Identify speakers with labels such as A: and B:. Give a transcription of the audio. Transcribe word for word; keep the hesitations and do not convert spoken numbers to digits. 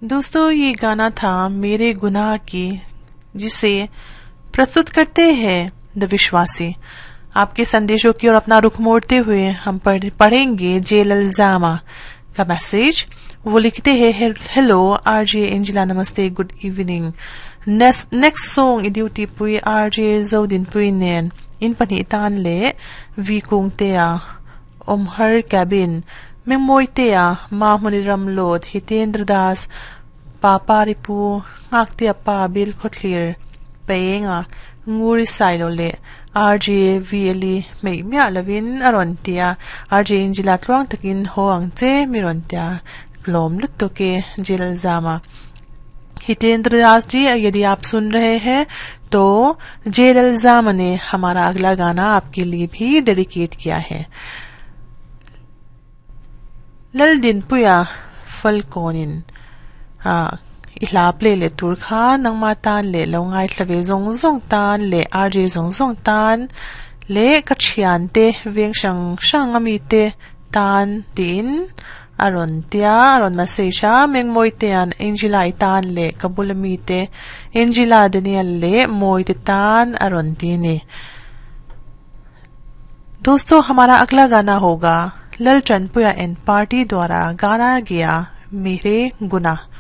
A: दोस्तों, ये गाना था मेरे गुनाह की, जिसे प्रस्तुत करते हैं द विश्वासी। आपके संदेशों की ओर अपना रुख मोड़ते हुए हम पढ़ेंगे जेल अल्जामा का मैसेज। वो लिखते हैं, हेलो आरजे एंजिला, नमस्ते, good evening. Next song इड्यूटी पुई RJ जोदिन पुई नेन इन पनि तान ले वी कुंगतेया ओम हर कैबिन मेंगमोइतेया मा मुनिरम लोद हितेंद्र दास पापारिपु ngakti apa bil khotlir payenga nguri sailole rj vli mei mya lavin arontia rj injila tlwang takin hoang che mirontia glom luttoke jil zama। Hitendra Das ji, यदि आप सुन रहे हैं तो जेल अल्जामा ने हमारा अगला गाना आपके लिए भी डेडिकेट किया है। लल दिन पुया फलकोनिन इलाप ले ले तुरखा नंगमा तान ले Longai tlave zong zong tan le rj zong zong tan le kachiante veng shang shang amite tan tin aron tia aron masesha mengmoitean Angela itan le kabulamite Angela Daniel le moite tan aron tini। दोस्तों, हमारा अगला गाना होगा ललचंद पुया and party द्वारा गाना गया मेरे गुनाह।